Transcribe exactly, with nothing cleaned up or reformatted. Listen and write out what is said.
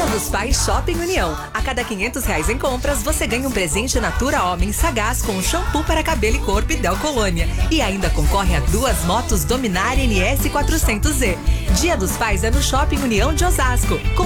dos Pais Shopping União. A cada quinhentos reais em compras, você ganha um presente Natura Homem Sagaz com shampoo para cabelo e corpo e Del Colônia. E ainda concorre a duas motos Dominar N S quatrocentos Z. Dia dos Pais é no Shopping União de Osasco. Com